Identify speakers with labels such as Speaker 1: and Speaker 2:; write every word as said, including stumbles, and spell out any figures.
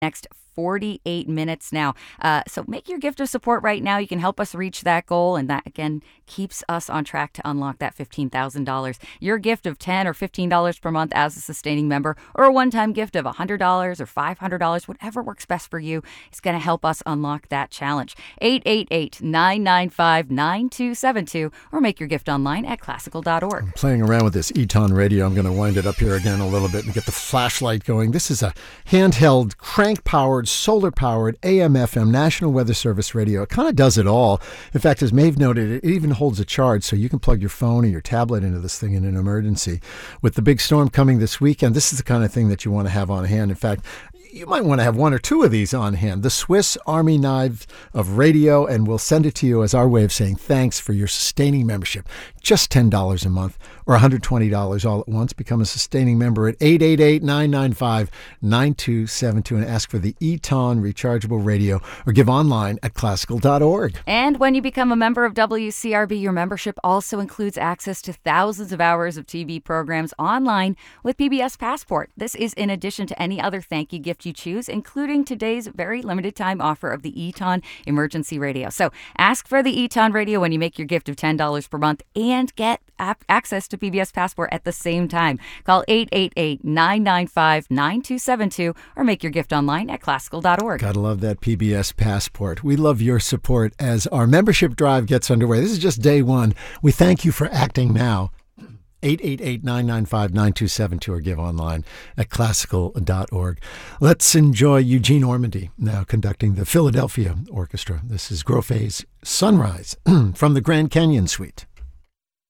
Speaker 1: next forty-eight minutes now. Uh, so make your gift of support right now. You can help us reach that goal. And that, again, keeps us on track to unlock that fifteen thousand dollars. Your gift of ten dollars or fifteen dollars per month as a sustaining member, or a one-time gift of one hundred dollars or five hundred dollars, whatever works best for you, is going to help us unlock that challenge. eight eight eight, nine nine five, nine two seven two or make your gift online at classical dot org.
Speaker 2: I'm playing around with this Eton radio. I'm going to wind it up here again a little bit and get the flashlight going. This is a handheld, crank-powered, solar-powered A M F M National Weather Service radio. It kind of does it all. In fact, as Maeve noted, it even holds a charge, so you can plug your phone or your tablet into this thing in an emergency. With the big storm coming this weekend, this is the kind of thing that you want to have on hand. In fact, you might want to have one or two of these on hand. The Swiss Army knife of radio, and we'll send it to you as our way of saying thanks for your sustaining membership. Just ten dollars a month or one hundred twenty dollars all at once. Become a sustaining member at eight eight eight, nine nine five, nine two seven two and ask for the Eton rechargeable radio, or give online at classical dot org.
Speaker 1: And when you become a member of W C R B, your membership also includes access to thousands of hours of T V programs online with P B S Passport. This is in addition to any other thank you gift you choose, including today's very limited time offer of the Eton Emergency Radio. So ask for the Eton Radio when you make your gift of ten dollars per month and get ap- access to P B S Passport at the same time. Call eight eight eight, nine nine five, nine two seven two or make your gift online at classical dot org.
Speaker 2: Gotta love that P B S Passport. We love your support as our membership drive gets underway. This is just day one. We thank you for acting now. eight eight eight, nine nine five, nine two seven two or give online at classical dot org. Let's enjoy Eugene Ormandy now conducting the Philadelphia Orchestra. This is Grofé's Sunrise from the Grand Canyon Suite.